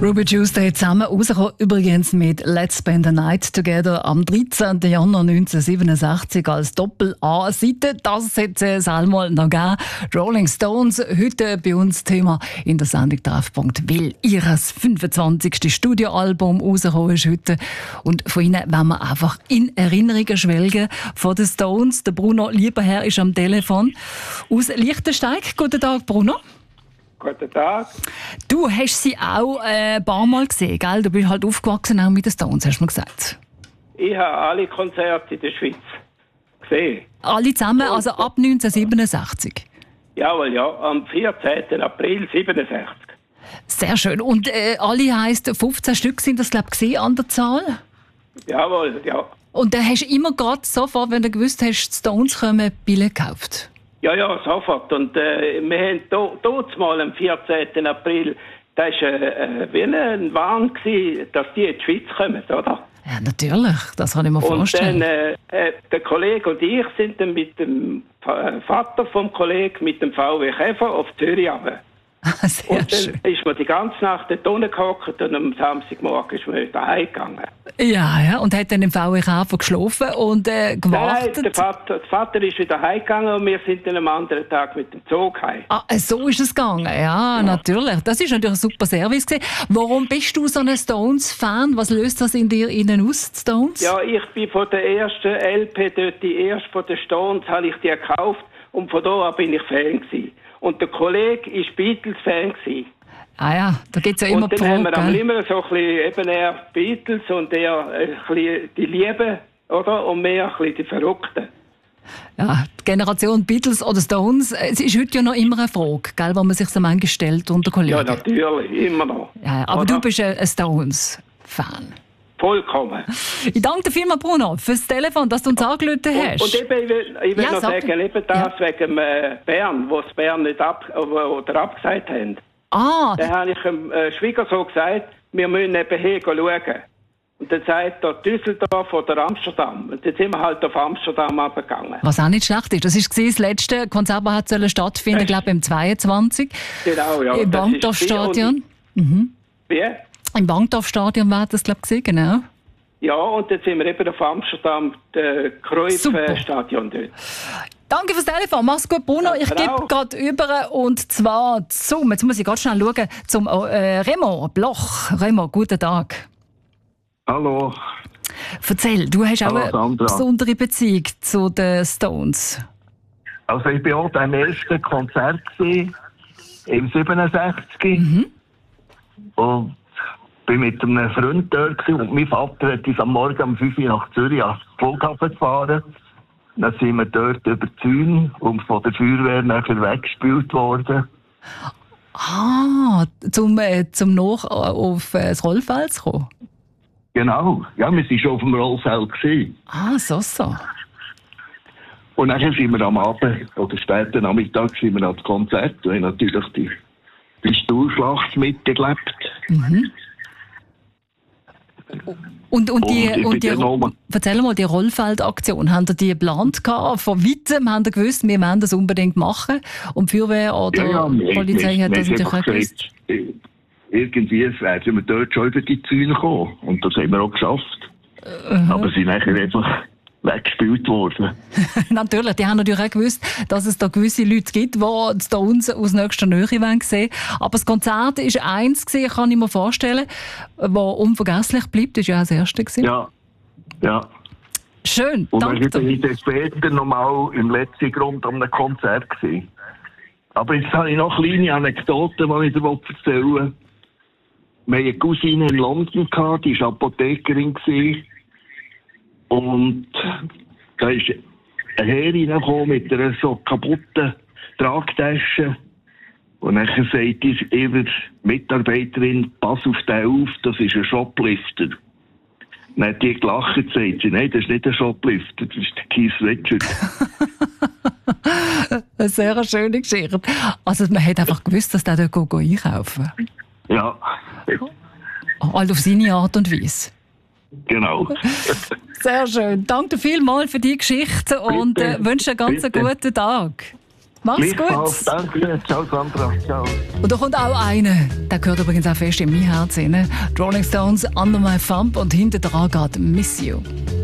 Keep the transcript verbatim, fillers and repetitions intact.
Ruby Tuesday zusammen rausgekommen, übrigens mit Let's Spend the Night Together am dreizehnten Januar neunzehnhundertsiebenundsechzig als Doppel-A-Seite. Das hat es einmal noch gegeben. Rolling Stones, heute bei uns Thema in der Sendung Treffpunkt, weil ihr fünfundzwanzigste Studioalbum rausgekommen ist heute. Und von ihnen wollen wir einfach in Erinnerungen schwelgen von den Stones. Der Bruno Lieberherr ist am Telefon aus Liechtensteig. Guten Tag, Bruno. Guten Tag. Du hast sie auch äh, ein paar Mal gesehen, gell? Du bist halt aufgewachsen auch mit den Stones, hast du mir gesagt. Ich habe alle Konzerte in der Schweiz gesehen. Alle zusammen, also ab neunzehnhundertsiebenundsechzig? Jawohl, ja, am vierzehnten April siebenundsechzig. Sehr schön. Und äh, alle heisst, fünfzehn Stück sind das, glaube ich, gesehen an der Zahl? Jawohl, ja. Und dann hast du immer gerade sofort, wenn du gewusst hast, die Stones kommen, Billett gekauft? Ja, ja, sofort. Und äh, wir haben dort mal am vierzehnten April, das war äh, äh, wie ein Wahn, gewesen, dass die in die Schweiz kommen, oder? Ja, natürlich. Das kann ich mir vorstellen. Und dann, äh, äh, der Kollege und ich sind dann mit dem Vater vom Kollegen, mit dem V W Käfer auf Zürich runter. Sehr und dann schön. ist man die ganze Nacht dort unten gehockt und am Samstagmorgen ist man wieder heimgegangen. Ja, ja, und hat dann im V W Käfer geschlafen und äh, gewartet. Nein, der Vater, der Vater ist wieder heimgegangen und wir sind dann am anderen Tag mit dem Zug heim. Ah, so ist es gegangen. Ja, ja, natürlich. Das ist natürlich ein super Service gewesen. Warum bist du so ein Stones-Fan? Was löst das in dir innen aus, die Stones? Ja, ich bin von der ersten L P dort, die erste von den Stones, habe ich die gekauft und von da an bin ich Fan gewesen. Und der Kollege war Beatles-Fan gewesen. Ah ja, da gibt es ja immer und dann Pro, haben wir gell? immer so ein bisschen, eben eher Beatles und eher ein bisschen die Lieben, oder? Und mehr ein bisschen die Verrückten. Ja, die Generation Beatles oder Stones, es ist heute ja noch immer eine Frage, gell, wo man sich so manchmal stellt unter Kollegen. Ja, natürlich, immer noch. Ja, aber oder? du bist ein Stones-Fan. Vollkommen. Ich danke dir vielmals, Bruno, fürs Telefon, dass du uns angerufen hast. Und, und eben, ich will, ich will Ja, noch sag. sagen, eben das Ja. wegen äh, Bern, wo es Bern nicht ab, oder abgesagt haben. Ah, Dann habe ich dem äh, Schwiegersohn gesagt, wir müssen eben hier schauen. Und dann sagt er Düsseldorf oder Amsterdam. Und dann sind wir halt auf Amsterdam abgegangen. was auch nicht schlecht ist. Das war das letzte Konzert, das hat sollen stattfinden, Echt? glaube ich, im zweiundzwanzig. Genau, ja. Im das ist Bankdorf-Stadion. und- Wie? Im Bankdorf-Stadion war das, glaube ich, gewesen, genau. Ja, und dann sind wir eben auf Amsterdam, das Super. Cruyff-Stadion dort. Danke fürs Telefon. Mach's gut, Bruno. Ich Danke gebe auch. gerade über und zwar zum, jetzt muss ich ganz schnell schauen, zum äh, Remo Bloch. Remo, guten Tag. Hallo. Erzähl, du hast auch Hallo, eine Sandra. besondere Beziehung zu den Stones. Also ich war auch beim ersten Konzert gewesen, im siebenundsechzig. Mhm. Und bin mit einem Freund dort gewesen, und mein Vater hat uns am Morgen um fünf Uhr nach Zürich ans Flughafen gefahren. Dann sind wir dort über die Zäune und von der Feuerwehr nachher weggespült worden. Ah, zum, äh, zum noch auf äh, das Rollfeld zu kommen. Genau. Ja, wir waren schon auf dem Rollfeld gewesen. Ah, so, so. Und dann sind wir am Abend oder späten Nachmittag sind wir an das Konzert und haben natürlich die, die Stuhlschlacht miterlebt. Mhm. Und, und die, Und ich und bin die, dann noch mal- erzähl mal, die Rollfeldaktion, haben ihr die geplant gehabt? Von weitem haben ihr gewusst, wir müssen das unbedingt machen? Und die Feuerwehr oder die Polizei hat das natürlich auch gewusst? Gesagt, irgendwie werden wir dort schon über die Zäune kommen. Und das haben wir auch geschafft. Mhm. Aber sie sind nachher einfach weggespielt worden. Natürlich, die haben natürlich auch gewusst, dass es da gewisse Leute gibt, die die Stones aus nächster Nähe sehen wollen. Aber das Konzert war eins, gewesen, kann ich mir vorstellen, das unvergesslich bleibt. Das war ja auch das erste. gewesen. Ja, ja. Schön, Und dann danke bin dir. ich dann später nochmal im letzten Grund an einem Konzert gewesen. Aber jetzt habe ich noch kleine Anekdoten, die ich dir erzählen will. Wir hatten eine Cousine in London, gehabt, die war Apothekerin gewesen. Und da ist ein Herr reingekommen mit einer so kaputten Tragtasche. Und dann sagt ihre Mitarbeiterin, pass auf den auf, das ist ein Shoplifter. Dann hat die gelacht und sagt sie, nein, das ist nicht ein Shoplifter, das ist der Keith Richards. Eine sehr schöne Geschichte. Also man hat einfach gewusst, dass der dort einkaufen geht. Ja, Halt auf seine Art und Weise. genau. Sehr schön. Danke vielmals für die Geschichte und äh, Bitte. wünsche einen ganz Bitte. guten Tag. Mach's Gleichfalls, gut. danke. Ciao, Sandra. Ciao. Und da kommt auch einer, der gehört übrigens auch fest in mein Herz rein. Die Rolling Stones, Under My Thumb und hinter dran geht Miss You.